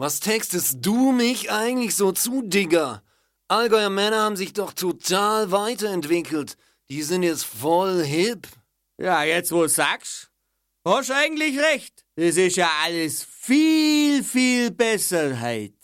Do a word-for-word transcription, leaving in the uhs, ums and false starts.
Was textest du mich eigentlich so zu, Digga? Allgäuer Männer haben sich doch total weiterentwickelt. Die sind jetzt voll hip. Ja, jetzt wo du sagst, hast eigentlich recht. Es ist ja alles viel, viel besser heut.